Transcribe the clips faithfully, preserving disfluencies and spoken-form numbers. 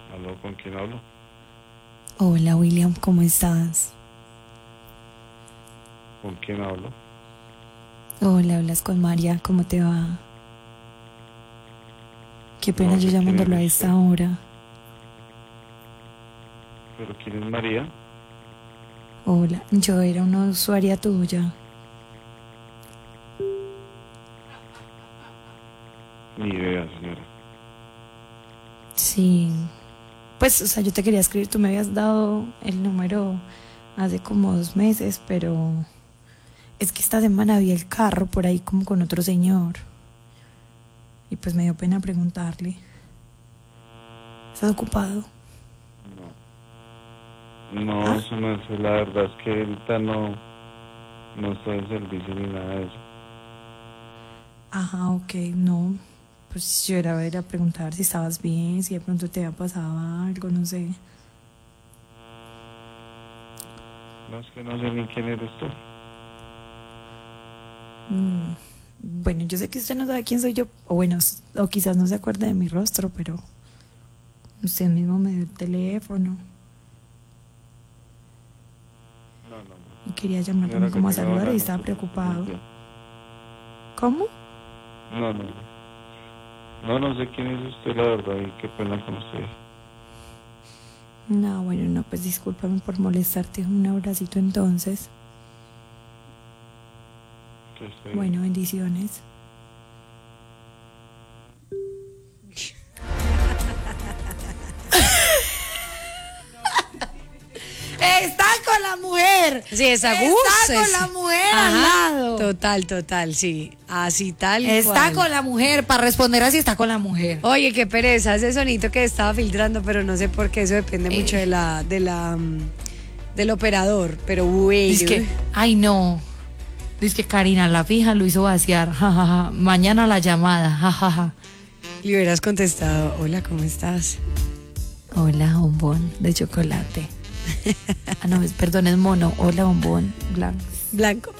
¿Aló? ¿Con quién hablo? Hola William, ¿cómo estás? ¿Con quién hablo? Hola, hablas con María, ¿cómo te va? Qué pena No yo sé quién llamándolo a eres esta tú. hora. ¿Pero quién es María? Hola, yo era una usuaria tuya. Ni idea, señora. Sí, pues, o sea, yo te quería escribir, tú me habías dado el número hace como dos meses, pero es que esta semana vi el carro por ahí como con otro señor. Y pues me dio pena preguntarle. ¿Estás ocupado? No. No, ¿Ah? eso no es, la verdad es que ahorita no, no estoy en servicio ni nada de eso. Ajá, ok, no. Pues yo era a ver a preguntar si estabas bien, si de pronto te había pasado algo, no sé. No, es que no sé ni quién eres tú. Mm, Bueno, yo sé que usted no sabe quién soy yo, o bueno, s- o quizás no se acuerde de mi rostro, pero usted mismo me dio el teléfono No, no, no. y quería llamar Señora, también que como a tenga saludar buenas y estaba noches, que esté muy preocupado. bien. ¿Cómo? No, no, no. No, no sé quién es usted, la verdad, y qué pena con usted. No, bueno, no, pues discúlpame por molestarte. Un abracito entonces. Que esté bien. Bueno, bendiciones. Está con la mujer. Sí, esa Está Gus, con es- la mujer Ajá, al lado. Total, total, sí. Así tal Está cual. con la mujer, para responder así está con la mujer. Oye, qué pereza ese sonito que estaba filtrando, pero no sé por qué, eso depende mucho Eh. de la, de la, mm, del operador, pero bueno. Dice que, ay no. Dice que Karina, la fija, lo hizo vaciar. Ja, ja, ja. Mañana la llamada. Ja, ja, ja. Le hubieras contestado, hola, ¿cómo estás? Hola, bombón de chocolate. Ah, no, es, perdón, es mono. Hola, bombón blanco. Blanco.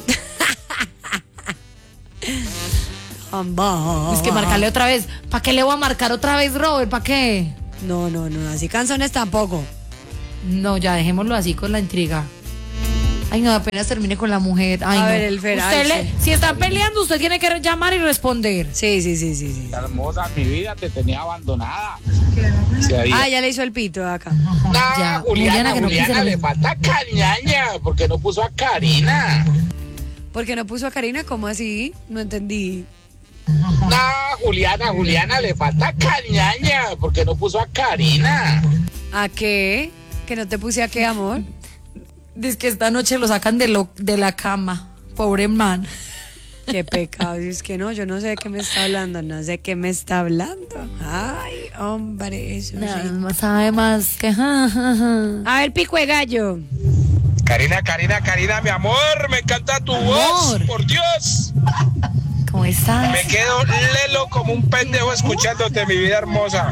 Amba. Es que marcarle otra vez. ¿Para qué le voy a marcar otra vez, Robert? ¿Para qué? No, no, no, así canzones tampoco. No, ya dejémoslo así con la intriga. Ay, no, apenas termine con la mujer. Ay, A no. ver, el feral, Usted le- sí. si están peleando, usted tiene que llamar y responder. Sí, sí, sí, sí, sí. Hermosa, mi vida, te tenía abandonada. Se había- Ah, ya le hizo el pito acá. No, Ya, Juliana, Juliana, que no Juliana, quise- le falta cañaña, porque no puso a Karina. ¿Por qué no puso a Karina? ¿Cómo así? No entendí. No, Juliana, Juliana, le falta cañaña, porque no puso a Karina. ¿A qué? ¿Que no te puse a qué, amor? Dice que esta noche lo sacan de, lo, de la cama. Pobre man. Qué pecado. Es que no, yo no sé de qué me está hablando, no sé de qué me está hablando. Ay, hombre, eso Nada sí. más sabe más que. Ja, ja, ja. A ver, pico de gallo. Karina, Karina, Karina, mi amor, me encanta tu voz, Amor. por Dios. ¿Cómo estás? Me quedo lelo como un pendejo escuchándote, mi vida hermosa.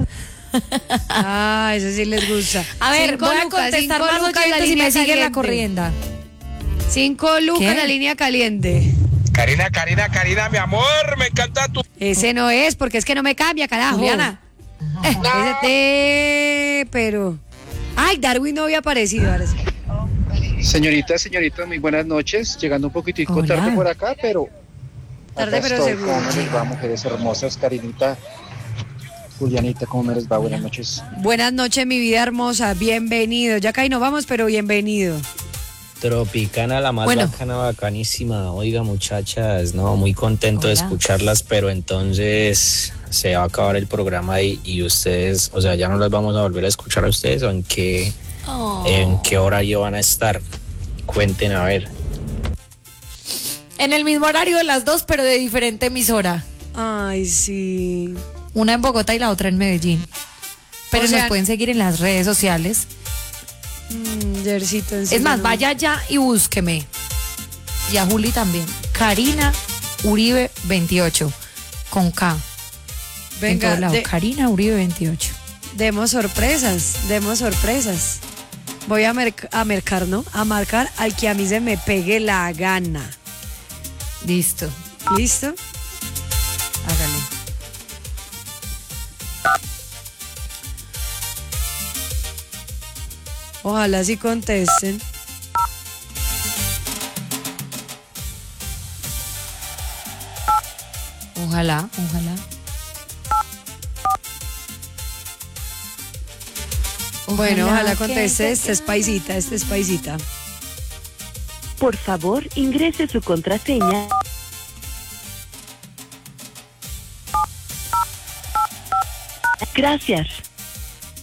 Ah, eso sí les gusta. A ver, Cinco voy a lucas, contestar cinco más lucas, oyentes la y línea me sigue la caliente. corrienda. Cinco lucas ¿Qué? la línea caliente. Karina, Karina, Karina, mi amor, me encanta tu... Ese no es, porque es que no me cambia, carajo. Juliana. Eh, ese te- pero. Ay, Darwin no había aparecido. Ahora sí. Señorita, señorita, muy buenas noches. Llegando un poquitico Hola. tarde por acá, pero Tarde, acá pero estoy. seguro. ¿Cómo me les va, mujeres hermosas? Karinita, Julianita, ¿cómo me les va? Buenas noches. Buenas noches, mi vida hermosa. Bienvenido. Ya que ahí no vamos, pero bienvenido. Tropicana, la más Bueno. bacana, bacanísima. Oiga, muchachas, no, muy contento de Hola. escucharlas, pero entonces se va a acabar el programa y, y ustedes, o sea, ya no las vamos a volver a escuchar a ustedes, o en qué, Oh. en qué horario van a estar. Cuenten a ver. En el mismo horario de las dos, pero de diferente emisora. Ay, sí. Una en Bogotá y la otra en Medellín. Pero O sea- nos pueden seguir en las redes sociales. Mm, Jercito, en Es serio, más, no. vaya allá y búsqueme. Y a Juli también. Karina Uribe veintiocho. Con K. en Venga, todos lados. de- Karina Uribe veintiocho. demos sorpresas, demos sorpresas. Voy a, merc- a mercar, ¿no? A marcar al que a mí se me pegue la gana. Listo. ¿Listo? Hágale. Ojalá sí contesten. Ojalá, ojalá. Bueno, ojalá que conteste. se Esta es paisita, esta es paisita. Por favor, ingrese su contraseña. Gracias.